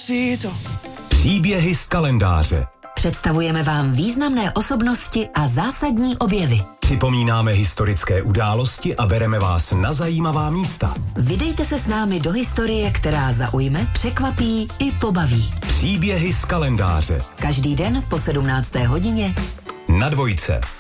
Despacito. Příběhy z kalendáře. Představujeme vám významné osobnosti a zásadní objevy. Připomínáme historické události a bereme vás na zajímavá místa. Vydejte se s námi do historie, která zaujme, překvapí i pobaví. Příběhy z kalendáře. Každý den po 17. hodině na Dvojce.